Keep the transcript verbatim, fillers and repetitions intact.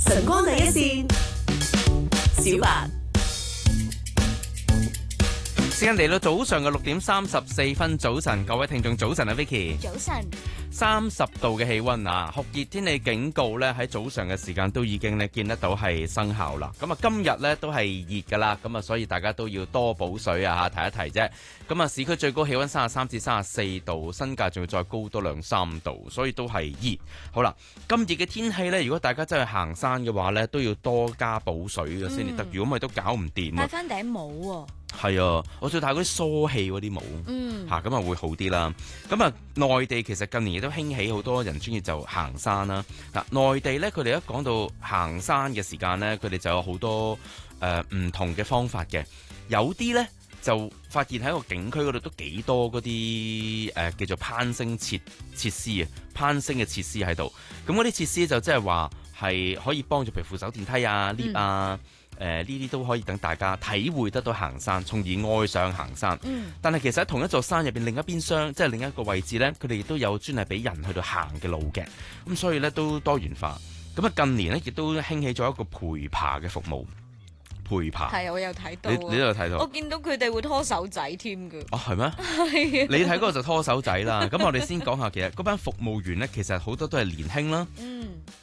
晨光第一線，小白。 時間嚟到早上嘅六點三十四分，早晨，各位聽眾早晨啊 ，Vicky。 早晨。 三十度嘅氣溫啊，酷熱天氣警告咧喺早上嘅時間都已經咧見得到係生效啦。咁啊今日咧都係熱噶啦，咁啊所以大家都要多補水啊吓，提一提啫。咁啊市區最高氣溫三十三至三十四度，新界仲要再高多兩三度，所以都係熱。好啦，咁熱嘅天氣咧，如果大家真係行山嘅話咧，都要多加補水嘅先至得。如果唔係都搞唔掂。 戴翻頂帽喎。 係啊，我最戴嗰啲疏氣嗰啲帽， 嗯， 嚇咁啊會好啲啦。咁啊，內地其實近年亦都興起好多人中意就行山啦。嗱，內地咧，佢哋一講到行山嘅時間咧，佢哋就有好多誒唔、呃、同嘅方法嘅。有啲咧就發現喺個景區嗰度都幾多嗰啲誒叫做攀升設設施啊，攀升嘅設施喺度。咁嗰啲設施就即係話係可以幫助譬如扶手電梯啊、lift 啊。嗯誒呢啲都可以等大家體會得到行山，從而愛上行山。 嗯、 但係其實喺同一座山入邊另一邊廂，即係另一個位置呢，佢哋亦都有專係俾人去到行嘅路嘅。咁所以呢，都多元化。咁啊近年呢，亦都興起咗一個陪爬嘅服務。陪爬係我有睇到， 你你都有睇到。 我見到佢哋會拖手仔添㗎。 哦，係咩？ 係。 你睇嗰個就拖手仔啦。咁我哋先講下，其實嗰班服務員呢，其實好多都係年輕啦。 嗯。